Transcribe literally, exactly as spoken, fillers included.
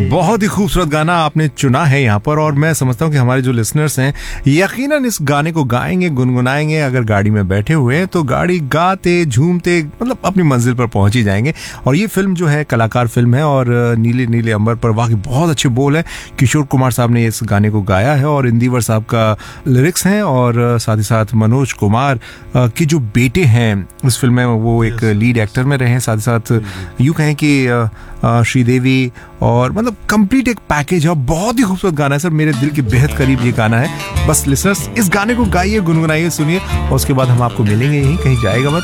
बहुत ही खूबसूरत गाना आपने चुना है यहाँ पर, और मैं समझता हूँ कि हमारे जो लिसनर्स हैं यकीनन इस गाने को गाएंगे, गुनगुनाएंगे। अगर गाड़ी में बैठे हुए हैं तो गाड़ी गाते झूमते मतलब अपनी मंजिल पर पहुंच ही जाएंगे। और ये फिल्म जो है कलाकार फिल्म है, और नीले नीले अंबर पर वाकई बहुत अच्छे बोल है। किशोर कुमार साहब ने इस गाने को गाया है और इंदिवर साहब का लिरिक्स हैं, और साथ ही साथ मनोज कुमार के जो बेटे हैं इस फिल्म में वो एक लीड एक्टर में रहे हैं। साथ ही साथ यूँ कहें कि श्रीदेवी, और मतलब कंप्लीट एक पैकेज है। बहुत ही खूबसूरत गाना है सर, मेरे दिल के बेहद करीब ये गाना है। बस लिसनर्स इस गाने को गाइए, गुनगुनाइए, सुनिए, और उसके बाद हम आपको मिलेंगे यहीं, कहीं जाएगा मत।